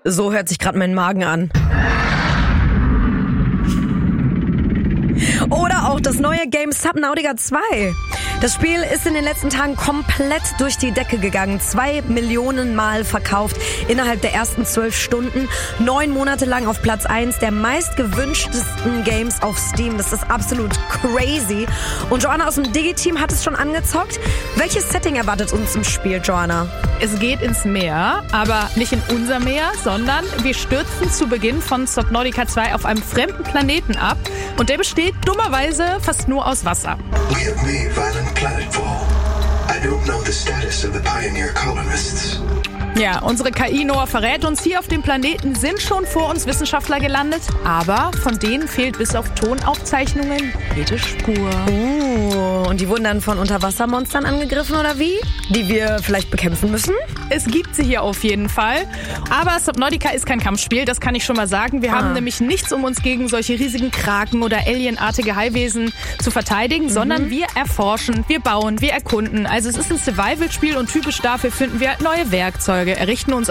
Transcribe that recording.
So hört sich gerade mein Magen an. Oder auch das neue Game Subnautica 2. Das Spiel ist in den letzten Tagen komplett durch die Decke gegangen. 2 Millionen Mal verkauft innerhalb der ersten 12 Stunden. 9 Monate lang auf Platz 1 der meistgewünschtesten Games auf Steam. Das ist absolut crazy. Und Joanna aus dem Digi-Team hat es schon angezockt. Welches Setting erwartet uns im Spiel, Joanna? Es geht ins Meer, aber nicht in unser Meer, sondern wir stürzen zu Beginn von Subnautica 2 auf einem fremden Planeten ab. Und der besteht dummerweise fast nur aus Wasser. We have made violent planetfall. I don't know the status of the pioneer colonists. Ja, unsere KI Noah verrät uns, hier auf dem Planeten sind schon vor uns Wissenschaftler gelandet, aber von denen fehlt bis auf Tonaufzeichnungen jede Spur. Und die wurden dann von Unterwassermonstern angegriffen oder wie? Die wir vielleicht bekämpfen müssen? Es gibt sie hier auf jeden Fall. Aber Subnautica ist kein Kampfspiel, das kann ich schon mal sagen. Wir haben nämlich nichts, um uns gegen solche riesigen Kraken oder alienartige Haiwesen zu verteidigen, sondern wir erforschen, wir bauen, wir erkunden. Also es ist ein Survival-Spiel und typisch dafür finden wir neue Werkzeuge, errichten uns